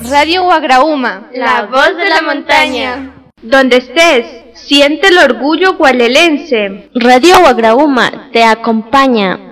Radio Guagraúma, la voz de la montaña. Donde estés, siente el orgullo gualelense. Radio Guagraúma te acompaña.